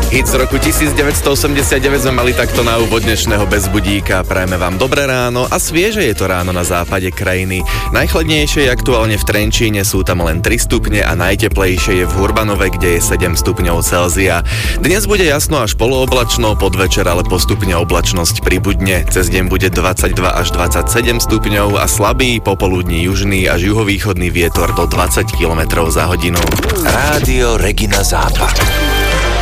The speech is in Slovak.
Hit z roku 1989 sme mali takto na úvod dnešného Bez budíka. Prajeme vám dobré ráno a svieže je to ráno na západe krajiny. Najchladnejšie je aktuálne v Trenčíne, sú tam len 3 stupne a najteplejšie je v Hurbanove, kde je 7 stupňov Celzia. Dnes bude jasno až polooblačno, podvečer ale postupne oblačnosť pribudne. Cez deň bude 22 až 27 stupňov a slabý popoludní južný až juhovýchodný vietor do 20 km za hodinu. Rádio Regina Západ.